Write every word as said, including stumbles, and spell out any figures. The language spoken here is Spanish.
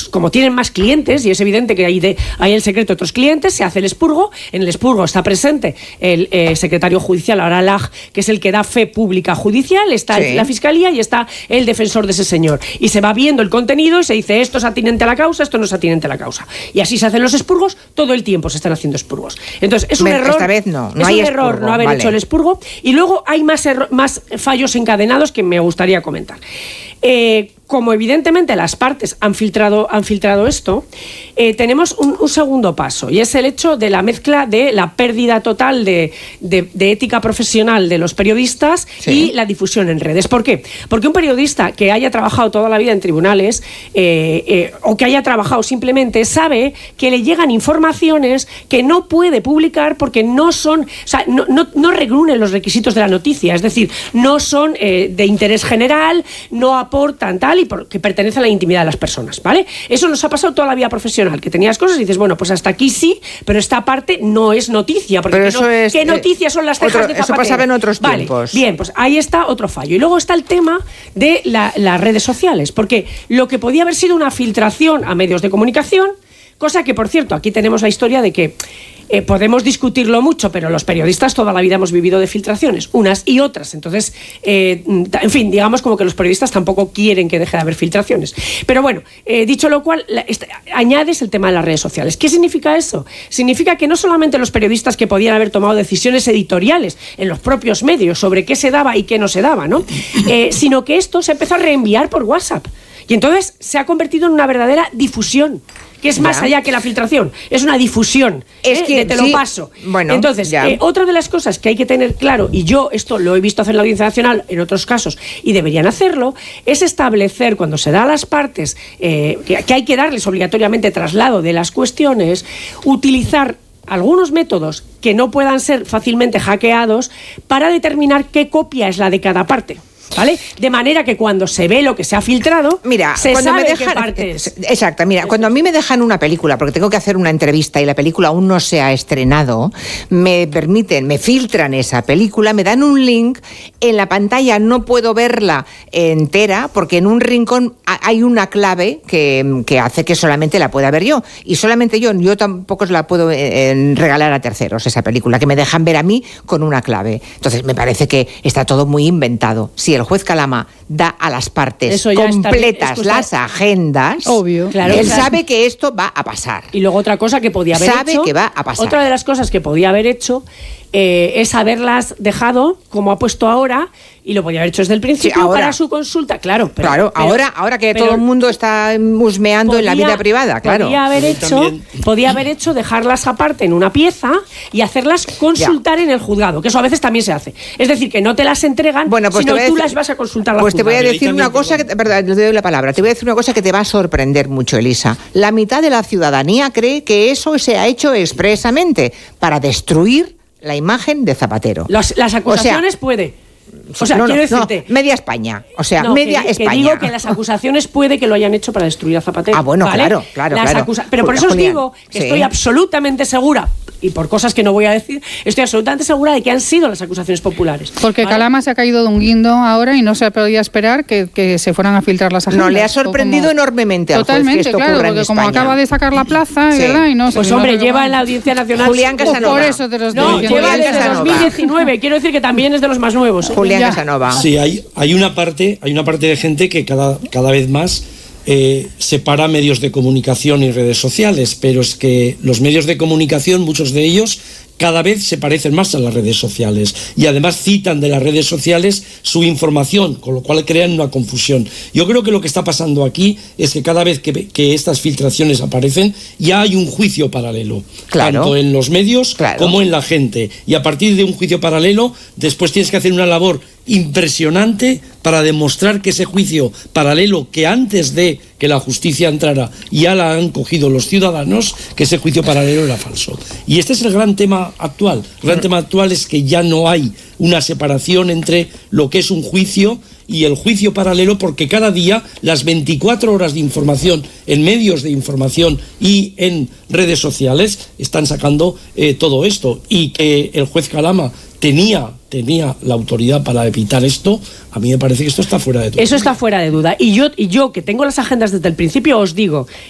como tienen más clientes, y es evidente que hay, de, hay el secreto de otros clientes, se hace el expurgo. En el expurgo está presente el eh, secretario judicial, ahora L A G, que es el que da fe pública judicial, está sí. la fiscalía y está el defensor de ese señor. Y se va viendo el contenido y se dice, esto es atinente a la causa, esto no es atinente a la causa. Y así se hacen los expurgos, todo el tiempo se están haciendo expurgos. Entonces, es un Me, error. Esta vez no, no es hay un error expurgo, no haber vale. hecho el expurgo. Y luego hay más, más fallos encadenados que me gustaría comentar. Eh, como evidentemente las partes han filtrado, han filtrado esto, eh, tenemos un, un segundo paso, y es el hecho de la mezcla de la pérdida total de, de, de ética profesional de los periodistas sí. y la difusión en redes. ¿Por qué? Porque un periodista que haya trabajado toda la vida en tribunales eh, eh, o que haya trabajado simplemente sabe que le llegan informaciones que no puede publicar porque no son, o sea, no, no, no reúnen los requisitos de la noticia, es decir, no son eh, de interés general, no aportan tal, y porque pertenece a la intimidad de las personas, ¿vale? Eso nos ha pasado toda la vida profesional, que tenías cosas y dices, bueno, pues hasta aquí sí, pero esta parte no es noticia, porque ¿qué, no, es, ¿qué noticias son las cejas otro, de Zapatero? Eso pasaba en otros vale, tiempos. Bien, pues ahí está otro fallo. Y luego está el tema de la, las redes sociales, porque lo que podía haber sido una filtración a medios de comunicación, cosa que, por cierto, aquí tenemos la historia de que Eh, podemos discutirlo mucho, pero los periodistas toda la vida hemos vivido de filtraciones, unas y otras. Entonces, eh, en fin, digamos como que los periodistas tampoco quieren que deje de haber filtraciones. Pero bueno, eh, dicho lo cual, la, esta, añades el tema de las redes sociales. ¿Qué significa eso? Significa que no solamente los periodistas que podían haber tomado decisiones editoriales en los propios medios sobre qué se daba y qué no se daba, ¿no? Eh, sino que esto se empezó a reenviar por WhatsApp. Y entonces se ha convertido en una verdadera difusión, que es más ya. allá que la filtración, es una difusión, es ¿eh? que de te lo sí. paso. Bueno, entonces, eh, otra de las cosas que hay que tener claro, y yo esto lo he visto hacer en la Audiencia Nacional en otros casos, y deberían hacerlo, es establecer cuando se da a las partes eh, que, que hay que darles obligatoriamente traslado de las cuestiones, utilizar algunos métodos que no puedan ser fácilmente hackeados para determinar qué copia es la de cada parte. ¿Vale? De manera que cuando se ve lo que se ha filtrado, mira, se cuando sabe me dejan, qué parte es. Exacto, mira, cuando a mí me dejan una película, porque tengo que hacer una entrevista y la película aún no se ha estrenado, me permiten, me filtran esa película, me dan un link, en la pantalla no puedo verla entera, porque en un rincón hay una clave que, que hace que solamente la pueda ver yo, y solamente yo, yo tampoco la puedo eh, regalar a terceros, esa película, que me dejan ver a mí con una clave. Entonces me parece que está todo muy inventado. Si el juez Calama da a las partes completas está, las agendas, obvio, claro, él claro. sabe que esto va a pasar. Y luego otra cosa que podía haber sabe hecho, que va a pasar. Otra de las cosas que podía haber hecho eh, es haberlas dejado, como ha puesto ahora, y lo podía haber hecho desde el principio sí, ahora, para su consulta, claro. Pero, claro, pero, ahora, ahora que pero, todo el mundo está husmeando podía, en la vida privada, claro. Podía haber hecho, podía haber hecho dejarlas aparte en una pieza y hacerlas consultar ya. en el juzgado, que eso a veces también se hace. Es decir, que no te las entregan, bueno, pues sino tú decir, las vas a consultar al Pues juzgado. te voy a decir una cosa, que, verdad, te doy la palabra, te voy a decir una cosa que te va a sorprender mucho, Elisa. La mitad de la ciudadanía cree que eso se ha hecho expresamente para destruir la imagen de Zapatero. Los, las acusaciones o sea, puede. O sea, no, quiero no, decirte... No, media España. O sea, no, media que, España. Que digo que las acusaciones puede que lo hayan hecho para destruir a Zapatero. Ah, bueno, ¿vale? claro, claro, las claro. Acusa- Pero por eso Julián, os digo que sí. estoy absolutamente segura, y por cosas que no voy a decir, estoy absolutamente segura de que han sido las acusaciones populares. Porque ¿vale? Calama se ha caído de un guindo ahora y no se podía esperar que, que se fueran a filtrar las agendas. No, le ha sorprendido como... enormemente al Totalmente, juez que esto claro, ocurra porque en como España. acaba de sacar la plaza, sí. ¿verdad? Y no, pues hombre, lleva en la Audiencia Nacional... Julián Casanova. Por eso te lo estoy No, diciendo. lleva desde Casanova. dos mil diecinueve, quiero decir que también es de los más nuevos. ¿eh? Julián ya. Casanova. Sí, hay, hay una parte, hay una parte de gente que cada, cada vez más eh, separa medios de comunicación y redes sociales, pero es que los medios de comunicación, muchos de ellos, cada vez se parecen más a las redes sociales y además citan de las redes sociales su información, con lo cual crean una confusión. Yo creo que lo que está pasando aquí es que cada vez que, que estas filtraciones aparecen ya hay un juicio paralelo, claro. tanto en los medios claro. como en la gente, y a partir de un juicio paralelo después tienes que hacer una labor impresionante para demostrar que ese juicio paralelo que antes de que la justicia entrara ya la han cogido los ciudadanos, que ese juicio paralelo era falso. Y este es el gran tema actual. El gran tema actual es que ya no hay una separación entre lo que es un juicio y el juicio paralelo, porque cada día las veinticuatro horas de información en medios de información y en redes sociales están sacando eh, todo esto, y que el juez Calama tenía, tenía la autoridad para evitar esto, a mí me parece que esto está fuera de duda. Eso está fuera de duda. Y yo, y yo que tengo las agendas desde el principio, os digo,